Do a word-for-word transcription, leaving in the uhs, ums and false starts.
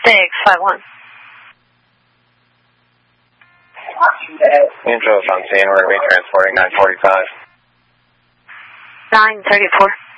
Six five one. Intro on scene. We're going to be transporting nine forty-five. Nine thirty-four.